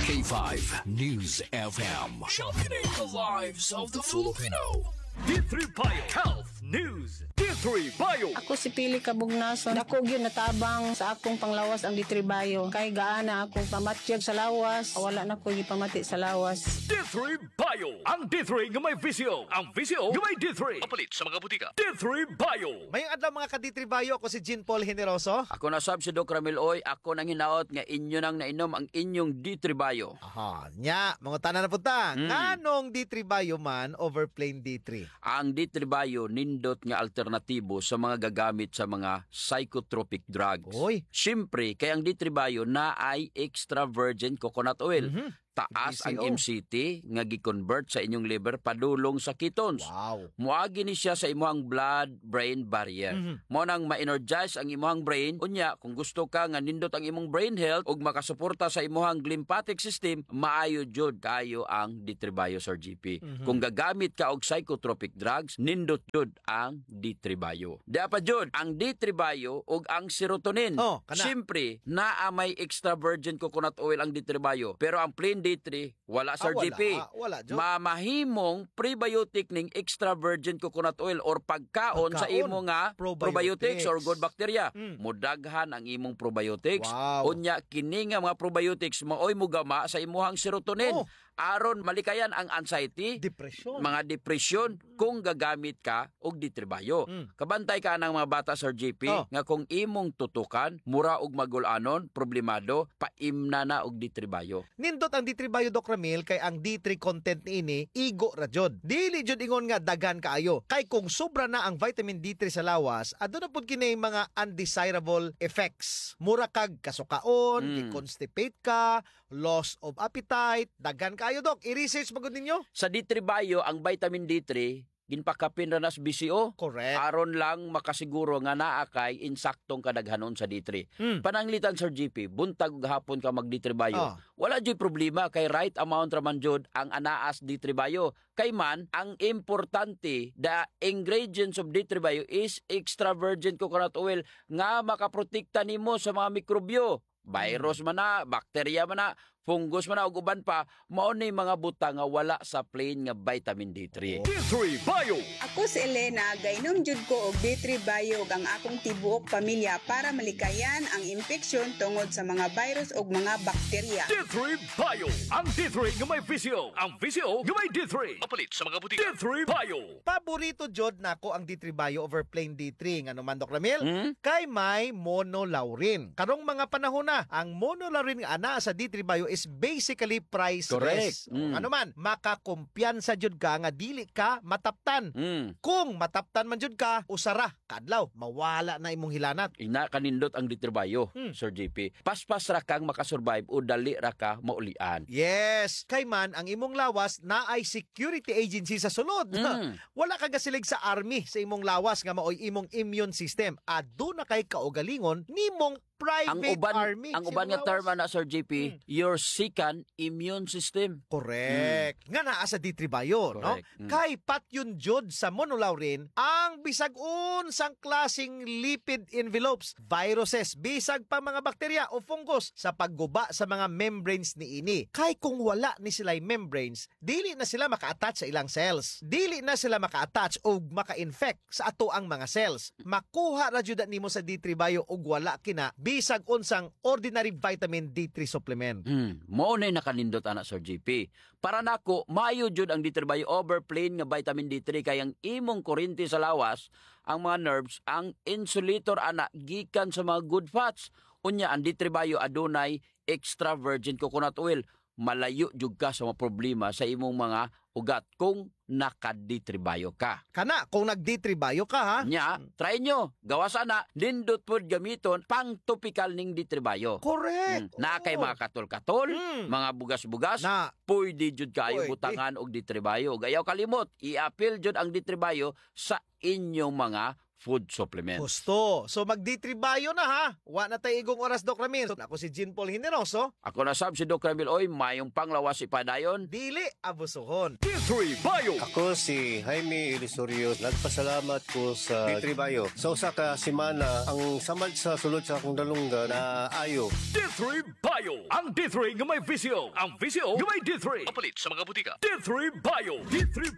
K5 News FM. Championing the lives of the Filipino. D3 Bio Health News. D3 Bio. Ako si Pili Kabugnason. Dako gyud natabang sa akong panglawas ang D3 Bio. Kay gaana akong pamatyag sa lawas. Wala na ko gipamati sa lawas. D3 Bio. Ang D3 nga may visyo. Ang visyo nga may D3. Papalit sa mga butika. D3 Bio. Mayong adlaw mga ka-D3 Bio. Ako si Jean Paul Generoso. Ako na sab si Doc Ramil Oy. Ako nang hinaot nga inyo nang nainom ang inyong D3 Bio. Aha, nya, mga tanan na punta. Nganong D3 Bio man over plain D3? Ang D3 Bio nindot nga alternatibo sa mga gagamit sa mga psychotropic drugs. Oy. Siyempre, kay ang D3 Bio na ay extra virgin coconut oil. Taas ang DCO. MCT nga gi-convert sa inyong liver padulong sa ketones. Wow. Muagi ni siya sa imong blood-brain barrier. Mo nang ma-energize ang imong brain. Unya, kung gusto ka nga nindot ang imong brain health ug makasuporta sa imong lymphatic system, maayo jud kayo ang D3 Bio Sir GP. Kung gagamit ka og psychotropic drugs, nindot jud ang D3 Bio. Dapat jud ang D3 Bio ug ang serotonin. Oh, kana. Siyempre, naa may extra virgin coconut oil ang D3 Bio, pero ang plain D3 wala Sir wala. GP. Wala, Jod. Mamahimong prebiotic ning extra virgin coconut oil or pagkaon sa imo nga probiotics or good bacteria. Mudaghan ang imong probiotics. Wow. Unya kini nga mga probiotics maoy mugama sa imuhang serotonin. Oh. Aron malikayan ang anxiety, Depression. mga depresyon kung gagamit ka og D3 Bio. Kabantay ka ng mga bata Sir JP nga kung imong tutukan mura og magulanon, problemado, paimna na og D3 Bio. Nindot ang D3 Bio Doc Ramil kay ang D3 content niini igo ra jud. Dili jud ingon nga dagan kaayo. Kay kung sobra na ang vitamin D3 sa lawas, adto na pud kini mga undesirable effects. Mura kag kasukaon, i-constipate ka, loss of appetite, dagan kaayo Doc. I-research magud ninyo. Sa D3 Bio, ang vitamin D3 ginpakapin ra nas BCO. Correct. Aron lang makasiguro nga naa kay insaktong kadaghanon sa D3. Pananglitan Sir GP, buntag ug hapon ka mag D3 Bio. Wala jud problema kay right amount ra man jud ang anaas D3 Bio. Kay man ang importante, the ingredients of D3 Bio is extra virgin coconut oil nga makaprotekta nimo sa mga mikrobyo. Virus man na, bakterya man na, fungus man na, ug uban pa, mao ni mga buta nga wala sa plain nga vitamin D3. D3 Bio. Ako si Elena, gainom jud ko og D3 Bio ug ang akong tibuok pamilya para malikayan ang infeksyon tungod sa mga virus ug mga bakterya. D3 Bio. Ang D3 nga may visyo. Ang visyo nga may D3. Papalit sa mga butika. D3 Bio. Paborito jud nako ang D3 Bio over plain D3 ngano man Doc Ramil? Kay may monolaurin. Karong mga panahon na, ang monolaurin nga ana sa D3 Bio is basically priceless. Correct. Ano man, makakumpiyansa jud ka nga dili ka mataptan. Kung mataptan man jud ka, usara kadlaw mawala na imong hilanat. Ina kanindot ang D3 Bio, Sir JP. Paspas ra kang makasurvive o dali ra ka maulian. Yes, kay man ang imong lawas na ay security agency sa sulod. Wala ka gasilig sa army sa imong lawas nga maoy imong immune system. Aduna kay kaugalingon nimong private army. Ang uban nga term na Sir JP, your second immune system. Correct. Nga naa sa D3 Bio, no? Correct. Kay patyon jud sa monolaurin ang bisag unsang klasing lipid envelopes, viruses, bisag pa mga bakterya o fungus sa pagguba sa mga membranes ni ini. Kay kung wala ni sila membranes, dili na sila maka-attach sa ilang cells. Dili na sila maka-attach o maka-infect sa ato ang mga cells. Makuha ra jud nimo sa D3 Bio og wala kina bisag unsang ordinary vitamin D3 supplement. Mao nay nakanindot ana Sir JP. Para nako maayo jud ang D3 Bio over plain nga vitamin D3 kay ang imong kuryente sa lawas, ang mga nerves, ang insulator ana gikan sa mga good fats. Unya ang D3 Bio adunay extra virgin coconut oil. Malayo jud ka sa mga problema sa imong mga ugat kung naka-D3 Bio ka. Kana, kung nag-D3 Bio ka ha? Nya, try nyo. Gawasan na, nindot po gamiton, pang topical ning D3 Bio. Correct. Na kay mga katol-katol, mga bugas-bugas, Na. pwede jud kayo Pwede. butangan og D3 Bio. Gayaw kalimot, i-appeal jud ang D3 Bio sa inyong mga food supplements. Gusto. So mag D3 Bio na ha. Wa na tayo igong oras, Doc Ramil. So, ako si Jean Paul Generoso. Ako na sab si Doc Ramil Oy, mayong panglawas ipadayon. Dili abusuhon. D3 Bio. Ako si Jaime Elisorio. Nagpasalamat ko sa D3 Bio. Sa usa ka semana, ang samad sa sulod sa akong dalungga na ayo. D3 Bio. Ang D3 nga may visyo. Ang visyo nga may D3. Kapalit sa mga butika. D3 Bio. D3